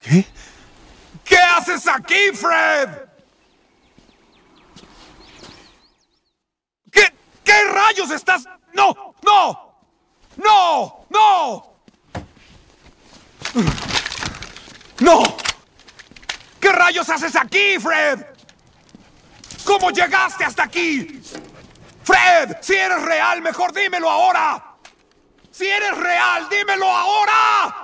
¿Qué? ¿Qué haces aquí, Fred? ¿Qué rayos estás...? ¡No! ¡No! ¡No! ¡No! ¡No! ¿Qué rayos haces aquí, Fred? ¿Cómo llegaste hasta aquí? ¡Fred! ¡Si eres real, mejor dímelo ahora! ¡Si eres real, dímelo ahora!